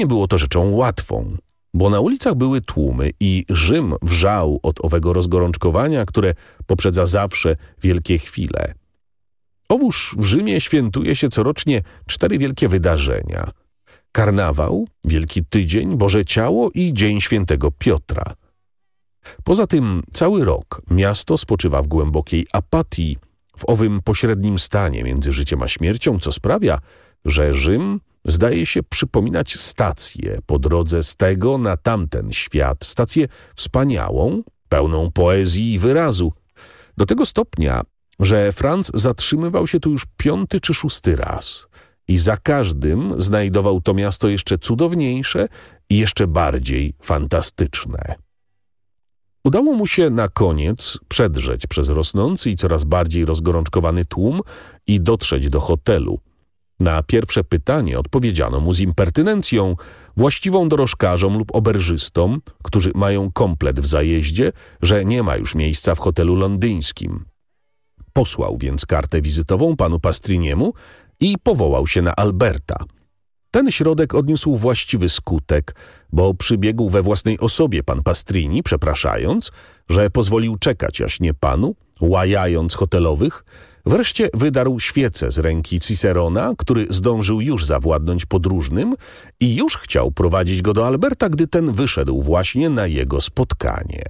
Nie było to rzeczą łatwą, bo na ulicach były tłumy i Rzym wrzał od owego rozgorączkowania, które poprzedza zawsze wielkie chwile. Owóż w Rzymie świętuje się corocznie 4 wielkie wydarzenia. Karnawał, Wielki Tydzień, Boże Ciało i Dzień Świętego Piotra. Poza tym cały rok miasto spoczywa w głębokiej apatii, w owym pośrednim stanie między życiem a śmiercią, co sprawia, że Rzym zdaje się przypominać stację po drodze z tego na tamten świat, stację wspaniałą, pełną poezji i wyrazu. Do tego stopnia, że Franz zatrzymywał się tu już 5. czy 6. raz i za każdym znajdował to miasto jeszcze cudowniejsze i jeszcze bardziej fantastyczne. Udało mu się na koniec przedrzeć przez rosnący i coraz bardziej rozgorączkowany tłum i dotrzeć do hotelu. Na pierwsze pytanie odpowiedziano mu z impertynencją, właściwą dorożkarzom lub oberżystom, którzy mają komplet w zajeździe, że nie ma już miejsca w hotelu londyńskim. Posłał więc kartę wizytową panu Pastriniemu i powołał się na Alberta. Ten środek odniósł właściwy skutek, bo przybiegł we własnej osobie pan Pastrini, przepraszając, że pozwolił czekać jaśnie panu, łajając hotelowych. Wreszcie wydarł świecę z ręki Cicerona, który zdążył już zawładnąć podróżnym i już chciał prowadzić go do Alberta, gdy ten wyszedł właśnie na jego spotkanie.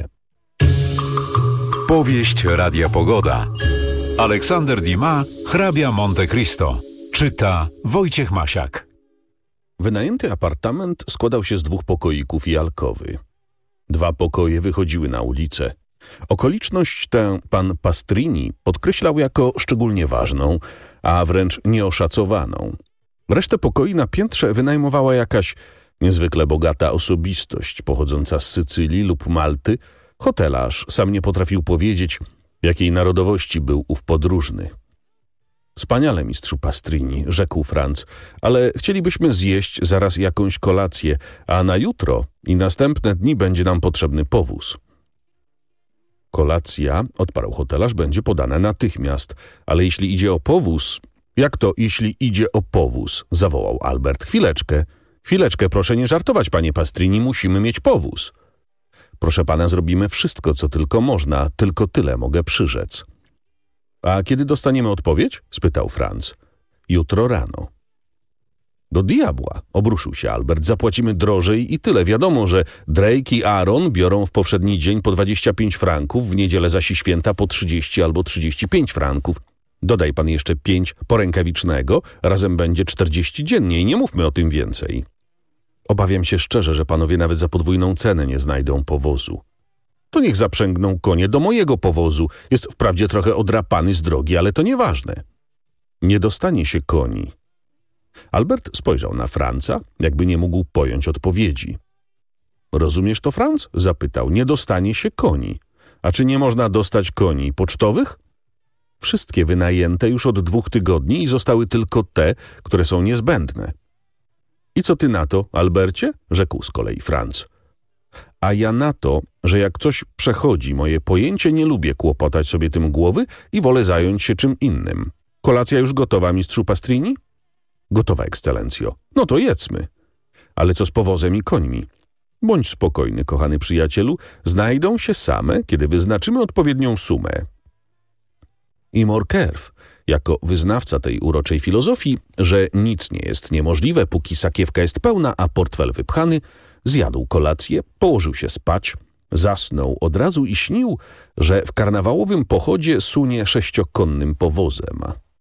Powieść Radia Pogoda. Aleksander Dumas, hrabia Monte Cristo. Czyta Wojciech Masiak. Wynajęty apartament składał się z 2 pokoików i alkowy. 2 pokoje wychodziły na ulicę. Okoliczność tę pan Pastrini podkreślał jako szczególnie ważną, a wręcz nieoszacowaną. Resztę pokoi na piętrze wynajmowała jakaś niezwykle bogata osobistość pochodząca z Sycylii lub Malty. Hotelarz sam nie potrafił powiedzieć, jakiej narodowości był ów podróżny. Wspaniale, mistrzu Pastrini, rzekł Franz, ale chcielibyśmy zjeść zaraz jakąś kolację, a na jutro i następne dni będzie nam potrzebny powóz. Kolacja, odparł hotelarz, będzie podana natychmiast, ale jeśli idzie o powóz... Jak to, jeśli idzie o powóz? Zawołał Albert. Chwileczkę, proszę nie żartować, panie Pastrini, musimy mieć powóz. Proszę pana, zrobimy wszystko, co tylko można, tylko tyle mogę przyrzec. A kiedy dostaniemy odpowiedź? Spytał Franz. Jutro rano. Do diabła, obruszył się Albert, zapłacimy drożej i tyle. Wiadomo, że Drake i Aaron biorą w poprzedni dzień po 25 franków, w niedzielę zaś i święta po 30 albo 35 franków. Dodaj pan jeszcze 5 porękawicznego, razem będzie 40 dziennie i nie mówmy o tym więcej. Obawiam się szczerze, że panowie nawet za podwójną cenę nie znajdą powozu. To niech zaprzęgną konie do mojego powozu. Jest wprawdzie trochę odrapany z drogi, ale to nieważne. Nie dostanie się koni. Albert spojrzał na Franza, jakby nie mógł pojąć odpowiedzi. Rozumiesz to, Franz? Zapytał. Nie dostanie się koni. A czy nie można dostać koni pocztowych? Wszystkie wynajęte już od 2 tygodni i zostały tylko te, które są niezbędne. I co ty na to, Albercie? Rzekł z kolei Franz. A ja na to, że jak coś przechodzi moje pojęcie, nie lubię kłopotać sobie tym głowy i wolę zająć się czym innym. Kolacja już gotowa, mistrzu Pastrini? Gotowa, ekscelencjo. No to jedzmy. Ale co z powozem i końmi? Bądź spokojny, kochany przyjacielu, znajdą się same, kiedy wyznaczymy odpowiednią sumę. I Morkerw, jako wyznawca tej uroczej filozofii, że nic nie jest niemożliwe, póki sakiewka jest pełna, a portfel wypchany, zjadł kolację, położył się spać, zasnął od razu i śnił, że w karnawałowym pochodzie sunie 6-konnym powozem.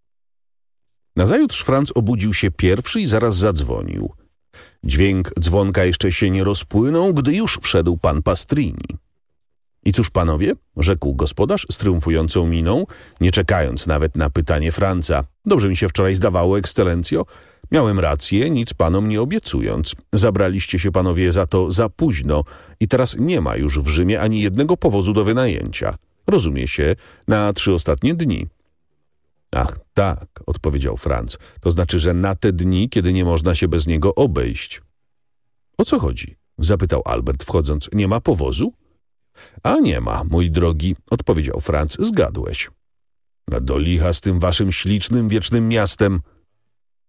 Nazajutrz Franz obudził się pierwszy i zaraz zadzwonił. Dźwięk dzwonka jeszcze się nie rozpłynął, gdy już wszedł pan Pastrini. I cóż, panowie, rzekł gospodarz z triumfującą miną, nie czekając nawet na pytanie Franza. Dobrze mi się wczoraj zdawało, ekscelencjo. Miałem rację, nic panom nie obiecując. Zabraliście się panowie za to za późno i teraz nie ma już w Rzymie ani jednego powozu do wynajęcia. Rozumie się, na 3 ostatnie dni. Ach, tak, odpowiedział Franz. To znaczy, że na te dni, kiedy nie można się bez niego obejść. O co chodzi? Zapytał Albert, wchodząc. Nie ma powozu? A nie ma, mój drogi, odpowiedział Franz. Zgadłeś. A do licha z tym waszym ślicznym, wiecznym miastem.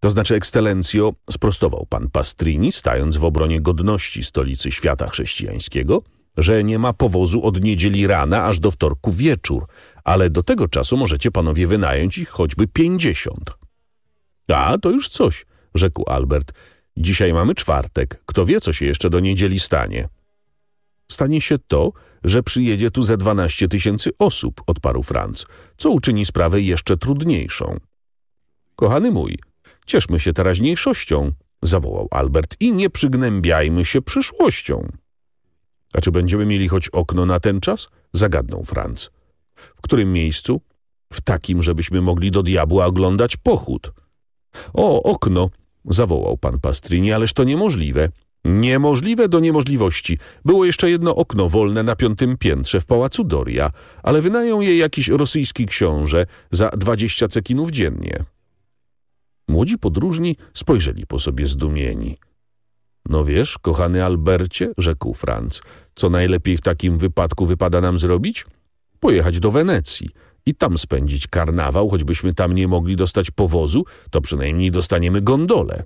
To znaczy, ekscelencjo, sprostował pan Pastrini, stając w obronie godności stolicy świata chrześcijańskiego, że nie ma powozu od niedzieli rana aż do wtorku wieczór, ale do tego czasu możecie panowie wynająć ich choćby 50. A, to już coś, rzekł Albert. Dzisiaj mamy czwartek. Kto wie, co się jeszcze do niedzieli stanie? Stanie się to, że przyjedzie tu ze 12 000 osób, odparł Franc, co uczyni sprawę jeszcze trudniejszą. Kochany mój, cieszmy się teraźniejszością, zawołał Albert, i nie przygnębiajmy się przyszłością. A czy będziemy mieli choć okno na ten czas? Zagadnął Franc. W którym miejscu? W takim, żebyśmy mogli do diabła oglądać pochód. O, okno, zawołał pan Pastrini, ależ to niemożliwe. Niemożliwe do niemożliwości. Było jeszcze jedno okno wolne na 5. piętrze w pałacu Doria, ale wynajął je jakiś rosyjski książę za 20 cekinów dziennie. Młodzi podróżni spojrzeli po sobie zdumieni. No wiesz, kochany Albercie, rzekł Franc, co najlepiej w takim wypadku wypada nam zrobić? Pojechać do Wenecji i tam spędzić karnawał, choćbyśmy tam nie mogli dostać powozu, to przynajmniej dostaniemy gondolę.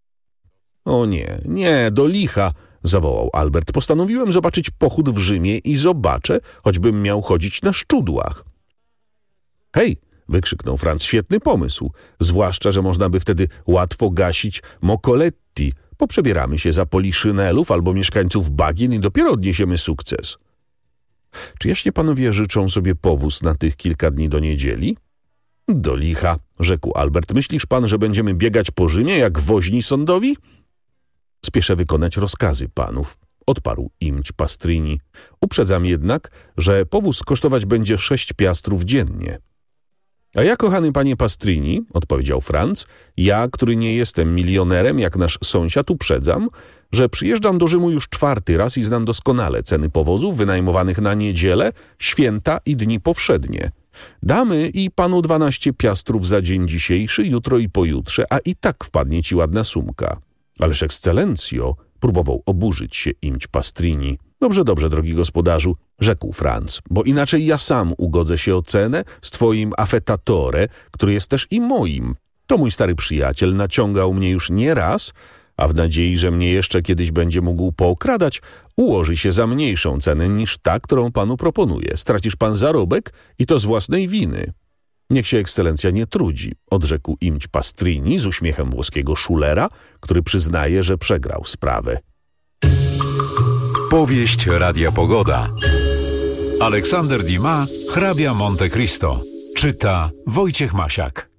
O nie, do licha, zawołał Albert. Postanowiłem zobaczyć pochód w Rzymie i zobaczę, choćbym miał chodzić na szczudłach. Hej, wykrzyknął Franc, świetny pomysł, zwłaszcza, że można by wtedy łatwo gasić Mocoletti. Poprzebieramy się za poliszynelów albo mieszkańców bagien i dopiero odniesiemy sukces. Czy jaśnie panowie życzą sobie powóz na tych kilka dni do niedzieli? Do licha, rzekł Albert. Myślisz pan, że będziemy biegać po Rzymie jak woźni sądowi? Spieszę wykonać rozkazy panów, odparł imć Pastrini. Uprzedzam jednak, że powóz kosztować będzie 6 piastrów dziennie. A ja, kochany panie Pastrini, odpowiedział Franc, ja, który nie jestem milionerem jak nasz sąsiad, uprzedzam, że przyjeżdżam do Rzymu już 4. raz i znam doskonale ceny powozów wynajmowanych na niedzielę, święta i dni powszednie. Damy i panu 12 piastrów za dzień dzisiejszy, jutro i pojutrze, a i tak wpadnie ci ładna sumka. Ależ ekscelencjo, próbował oburzyć się imć Pastrini. Dobrze, drogi gospodarzu, rzekł Franc, bo inaczej ja sam ugodzę się o cenę z twoim affettatore, który jest też i moim. To mój stary przyjaciel naciągał mnie już nie raz, a w nadziei, że mnie jeszcze kiedyś będzie mógł pookradać, ułoży się za mniejszą cenę niż ta, którą panu proponuję. Stracisz pan zarobek i to z własnej winy. Niech się ekscelencja nie trudzi, odrzekł imć Pastrini z uśmiechem włoskiego szulera, który przyznaje, że przegrał sprawę. Powieść Radia Pogoda. Aleksander Dumas, hrabia Monte Cristo. Czyta Wojciech Masiak.